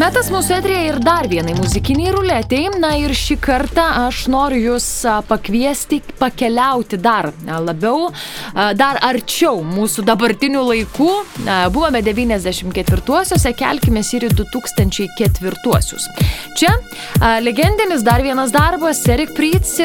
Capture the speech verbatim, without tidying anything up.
Metas mūsų eteryje ir dar vienai muzikiniai ruletei. Na ir šį kartą aš noriu jūs pakviesti pakeliauti dar labiau, dar arčiau mūsų dabartinių laikų. Buvome devyniasdešimt ketvirtuosiuose, kelkimės ir į du tūkstančiai ketvirtuosius. Čia legendinis dar vienas darbas, Eric Prydz